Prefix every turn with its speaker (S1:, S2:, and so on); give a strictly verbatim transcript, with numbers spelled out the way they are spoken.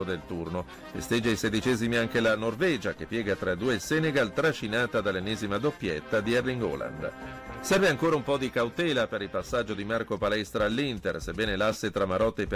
S1: del turno. Festeggia i sedicesimi anche la Norvegia, che piega tre a due il Senegal, trascinata dall'ennesima doppietta di Erling Haaland. Serve ancora un po' di cautela per il passaggio di Marco Palestra all'Inter, sebbene l'asse tra Marotta e